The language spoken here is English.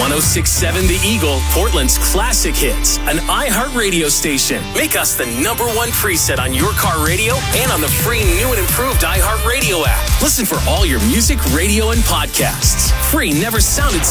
106.7 The Eagle, Portland's classic hits, an iHeartRadio station. Make us the #1 preset on your car radio and on the free new and improved iHeartRadio app. Listen for all your music, radio, and podcasts. Free never sounded